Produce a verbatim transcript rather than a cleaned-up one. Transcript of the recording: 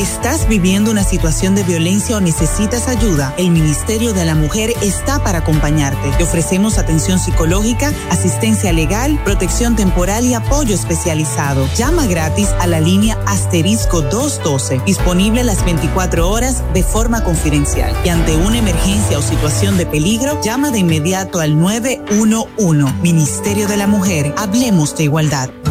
¿Estás viviendo una situación de violencia o necesitas ayuda? El Ministerio de la Mujer está para acompañarte. Te ofrecemos atención psicológica, asistencia legal, protección temporal y apoyo especializado. Llama gratis a la línea asterisco doscientos doce, disponible las veinticuatro horas de forma confidencial. Y ante una emergencia o situación de peligro, llama de inmediato al nueve uno uno. Ministerio de la Mujer, hablemos de igualdad.